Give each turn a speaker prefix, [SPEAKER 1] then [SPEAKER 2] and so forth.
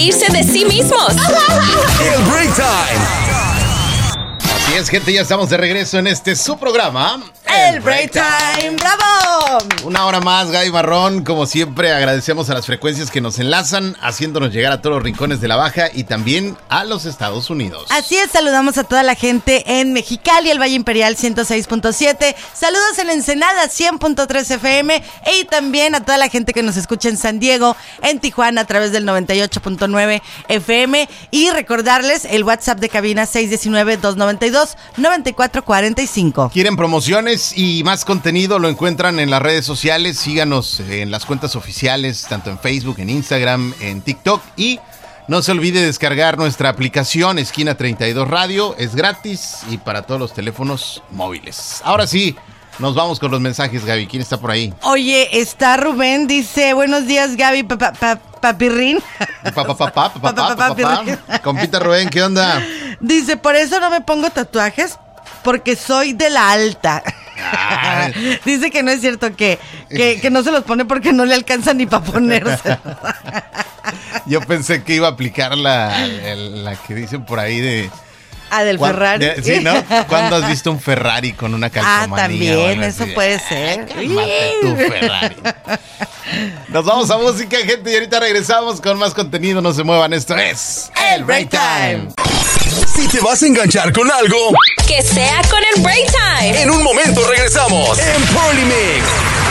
[SPEAKER 1] reírse de sí mismos.
[SPEAKER 2] El Break Time.
[SPEAKER 3] Así es, gente, ya estamos de regreso en su programa,
[SPEAKER 4] El Break Time. ¡Bravo!
[SPEAKER 3] Una hora más, Gaby Marrón. Como siempre, agradecemos a las frecuencias que nos enlazan, haciéndonos llegar a todos los rincones de la Baja y también a los Estados Unidos.
[SPEAKER 4] Así es, saludamos a toda la gente en Mexicali, el Valle Imperial 106.7. Saludos en Ensenada 100.3 FM y también a toda la gente que nos escucha en San Diego, en Tijuana a través del 98.9 FM. Y recordarles el WhatsApp de cabina 619-292-9445.
[SPEAKER 3] ¿Quieren promociones y más contenido? Lo encuentran en las redes sociales. Síganos en las cuentas oficiales, tanto en Facebook, en Instagram, en TikTok. Y no se olvide descargar nuestra aplicación Esquina 32 Radio. Es gratis y para todos los teléfonos móviles. Ahora sí, nos vamos con los mensajes, Gaby. ¿Quién está por ahí?
[SPEAKER 4] Oye, está Rubén, dice, buenos días, Gaby, papirrín.
[SPEAKER 3] Compita Rubén, ¿qué onda?
[SPEAKER 4] Dice, por eso no me pongo tatuajes, porque soy de la alta. Dice que no es cierto, que no se los pone porque no le alcanza ni para ponerse.
[SPEAKER 3] Yo pensé que iba a aplicar la que dicen por ahí de...
[SPEAKER 4] del Ferrari.
[SPEAKER 3] Sí, ¿no? ¿Cuándo has visto un Ferrari con una calcomanía?
[SPEAKER 4] También, eso puede ser.
[SPEAKER 3] Mate tu Ferrari. Nos vamos a música, gente, y ahorita regresamos con más contenido. No se muevan, esto es
[SPEAKER 4] El Break Time.
[SPEAKER 2] Si te vas a enganchar con algo,
[SPEAKER 1] Que sea con el Break Time.
[SPEAKER 2] en un momento regresamos en Polymix.